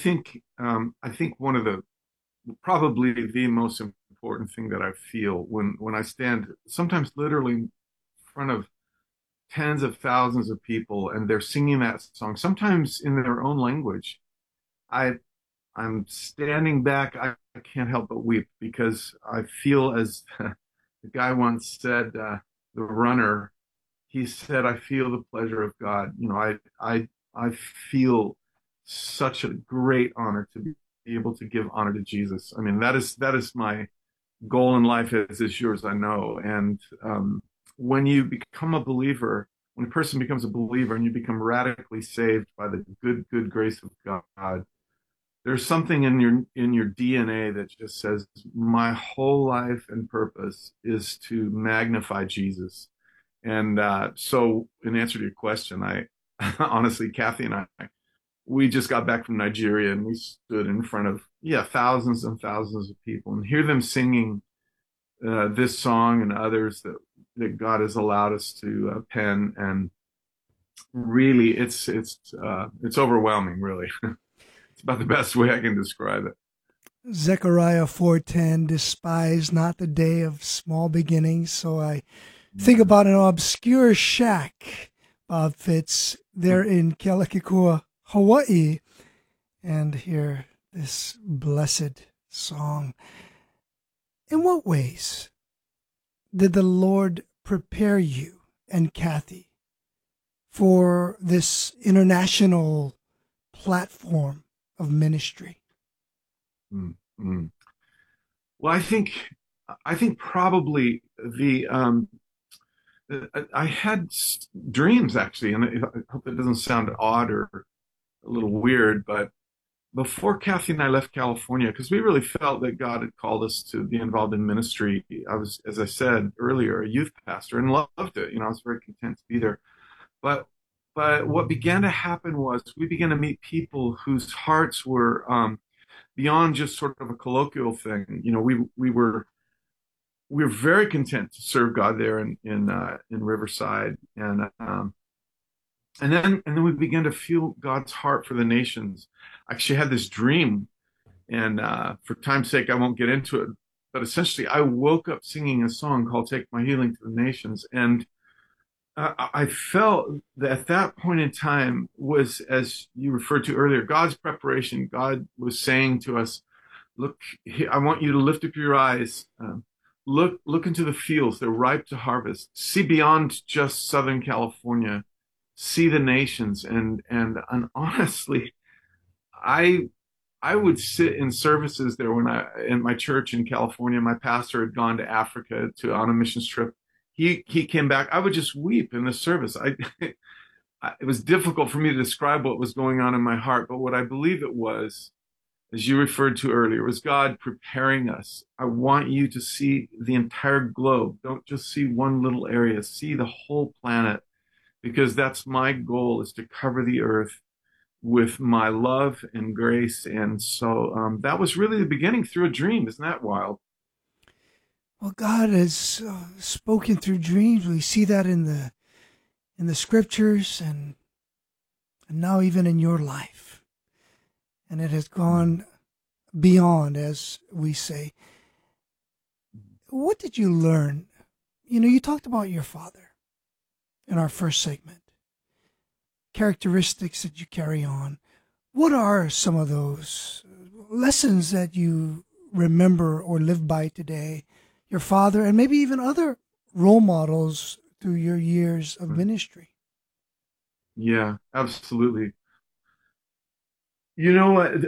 I think one of the probably the most important thing that I feel when I stand sometimes literally in front of tens of thousands of people and they're singing that song, sometimes in their own language. I I'm standing back. I can't help but weep because I feel as the guy once said, the runner, he said, I feel the pleasure of God. I feel such a great honor to be able to give honor to Jesus. I mean, that is my goal in life, as is yours, I know. And when you become a believer, when a person becomes a believer and you become radically saved by the good grace of God, there's something in your DNA that just says my whole life and purpose is to magnify Jesus. And so, in answer to your question, I honestly, Kathy and I, we just got back from Nigeria and we stood in front of thousands and thousands of people and hear them singing this song and others that God has allowed us to pen, and really, it's overwhelming. Really, it's about the best way I can describe it. Zechariah 4:10, despise not the day of small beginnings. So I think Yeah. about an obscure shack, Bob Fitz, there in Kealakekua, Hawaii, and hear this blessed song. In what ways did the Lord prepare you and Kathy for this international platform of ministry? Mm-hmm. Well, I think probably I had dreams actually, and I hope it doesn't sound odd or a little weird, but before Kathy and I left California, because we really felt that God had called us to be involved in ministry. I was, as I said earlier, a youth pastor and loved it. I was very content to be there. But but what began to happen was we began to meet people whose hearts were beyond just sort of a colloquial thing. We were very content to serve God there in Riverside, and then we began to feel God's heart for the nations. I actually had this dream, and for time's sake, I won't get into it. But essentially, I woke up singing a song called "Take My Healing to the Nations," and I felt that at that point in time was, as you referred to earlier, God's preparation. God was saying to us, "Look, I want you to lift up your eyes. Look into the fields; they're ripe to harvest. See beyond just Southern California. See the nations." And honestly, I I would sit in services there when I in my church in California. My pastor had gone to Africa on a mission trip. He came back. I would just weep in the service. It was difficult for me to describe what was going on in my heart, but what I believe it was, as you referred to earlier, was God preparing us. I want you to see the entire globe. Don't just see one little area. See the whole planet, because that's my goal, is to cover the earth with my love and grace. And so that was really the beginning through a dream. Isn't that wild? Well, God has spoken through dreams. We see that in the scriptures, and now even in your life. And it has gone beyond, as we say. What did you learn? You talked about your father in our first segment, characteristics that you carry on. What are some of those lessons that you remember or live by today? Your father, and maybe even other role models through your years of ministry. Yeah, absolutely. You know what?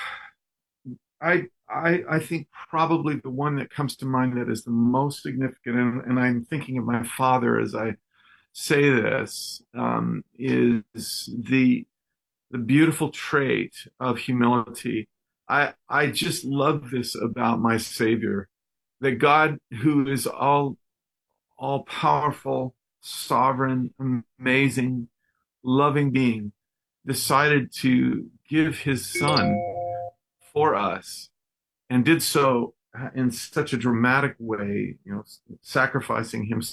I think probably the one that comes to mind that is the most significant, and I'm thinking of my father as I say this, is the beautiful trait of humility. I just love this about my Savior, that God, who is all powerful, sovereign, amazing, loving being, decided to give his son for us, and did so in such a dramatic way, sacrificing him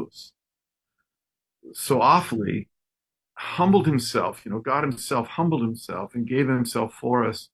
so awfully, humbled himself. God himself humbled himself and gave himself for us.